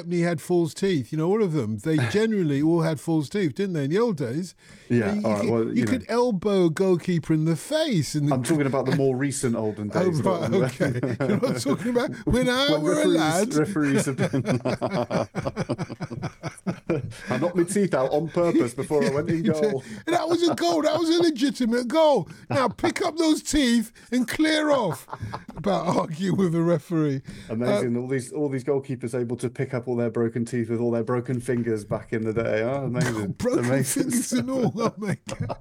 Stepney had false teeth. All of them. They generally all had false teeth, didn't they? In the old days. Yeah. You could elbow a goalkeeper in the face. I'm talking about the more recent olden days. Oh, right, okay. You're not talking about when I were a lad. Referees have been... I knocked my teeth out on purpose before I went in goal. That was a goal. That was a legitimate goal. Now pick up those teeth and clear off. About argue with a referee. Amazing. All these goalkeepers able to pick up all their broken teeth with all their broken fingers back in the day. Oh, amazing. Broken fingers and all. Oh my God.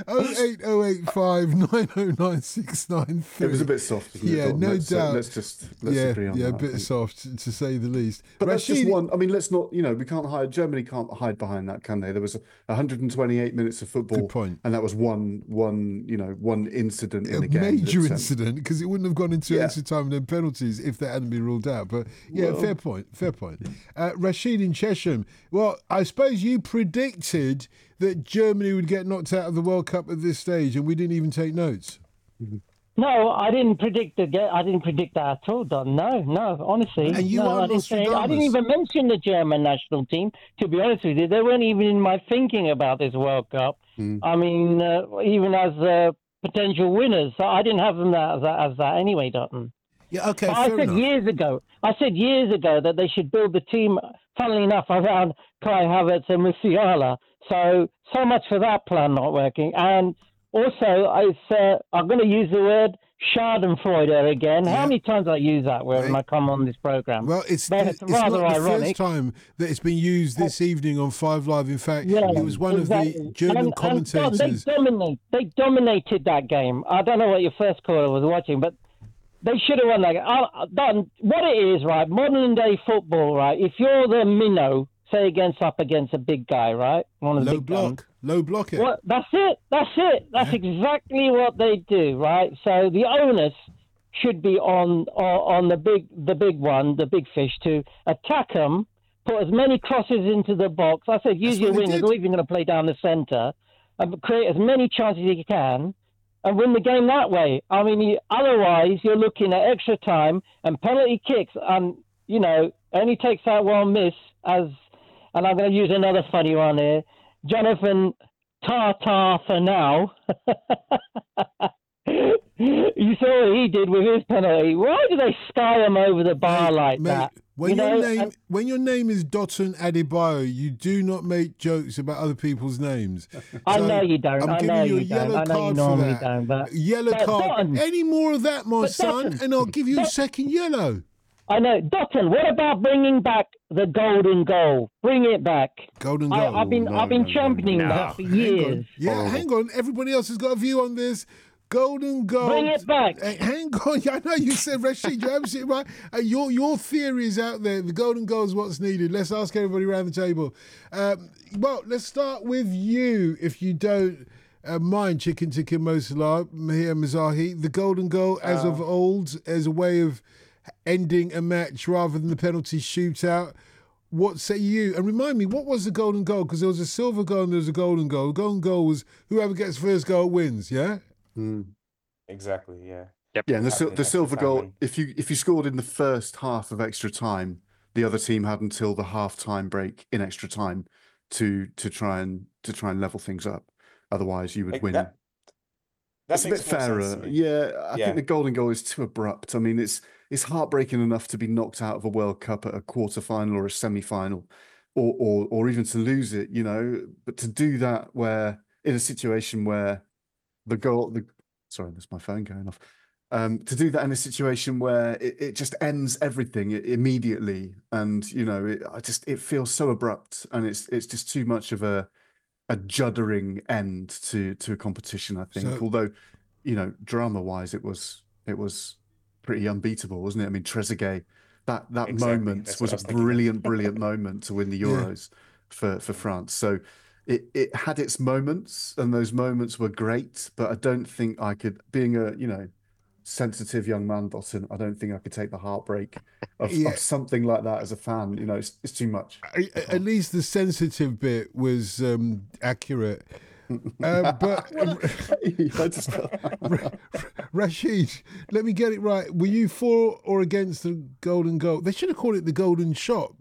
08085 909 693. It was a bit soft, wasn't it? Yeah, no doubt. Let's agree on that. Yeah, a bit soft to say the least. But that's just one. I mean, let's not. We can't hide. Germany can't hide behind that, can they? There was 128 minutes of football. Good point. And that was one incident in the game. A major incident, because it wouldn't have gone into extra time and then penalties if that hadn't been ruled out. But fair point. Rashid in Chesham. Well, I suppose you predicted that Germany would get knocked out of the World Cup at this stage, and we didn't even take notes. No, I didn't predict that at all, Don. No, honestly. And you are Nostradamus. I didn't even mention the German national team, to be honest with you. They weren't even in my thinking about this World Cup. I mean, even as potential winners. So I didn't have them as that anyway, Dutton. Yeah, okay, I said years ago that they should build the team, funnily enough, around Kai Havertz and Musiala. So much for that plan not working. And also, I'm going to use the word Schadenfreude again. How many times I use that word when I come on this program? Well, it's rather not the first time that it's been used this evening on 5 Live. In fact, it was one of the German commentators. They dominated that game. I don't know what your first caller was watching, but they should have won that game. What it is, right? Modern day football, right? If you're the minnow, say up against a big guy, right? One of the big guns. Low block it. That's it. That's exactly what they do, right? So the onus should be on the big one, the big fish, to attack them, put as many crosses into the box. I said, use your wingers, or even going to play down the centre, and create as many chances as you can, and win the game that way. I mean, otherwise you're looking at extra time and penalty kicks, and only takes out one miss. And I'm going to use another funny one here. Jonathan Tata for now. You saw what he did with his penalty. Why do they sky him over the bar that? When your name is Dotun Adebayo, you do not make jokes about other people's names. I know you don't. I'm giving you a yellow card for that. Yellow card. Any more of that, my son, and I'll give you a second yellow. I know. Dotun, what about bringing back the golden goal? Bring it back. Golden goal. I've been championing that for years. Hang on. Everybody else has got a view on this. Golden goal. Bring it back. Hang on. I know you said, Rashid, you're absolutely right. Your theory is out there. The golden goal is what's needed. Let's ask everybody around the table. Well, let's start with you, if you don't mind, Chicken Tikka Mosala, Mahir Mazahi. The golden goal, as of old, as a way of ending a match rather than the penalty shootout. What say you? And remind me, what was the golden goal? Because there was a silver goal and there was a golden goal. The golden goal was whoever gets first goal wins, yeah? Exactly, yeah. Yep. Yeah, and the silver goal, if you scored in the first half of extra time, the other team had until the half-time break in extra time to try and level things up. Otherwise, you would win. That's a bit fairer. Yeah, I think the golden goal is too abrupt. I mean, it's heartbreaking enough to be knocked out of a World Cup at a quarter-final or a semi-final, or even to lose it, But to do that where in a situation where sorry, that's my phone going off. To do that in a situation where it just ends everything immediately, and it feels so abrupt, and it's just too much of a juddering end to a competition, I think. So, although, drama-wise, it was pretty unbeatable, wasn't it? I mean, Trezeguet, that moment was a brilliant moment to win the Euros for France. So it had its moments, and those moments were great, but I don't think I could, being a, sensitive young man, Dotun, I don't think I could take the heartbreak of something like that as a fan. It's too much. At least the sensitive bit was accurate. But Rashid, let me get it right. Were you for or against the golden goal? They should have called it the golden shot,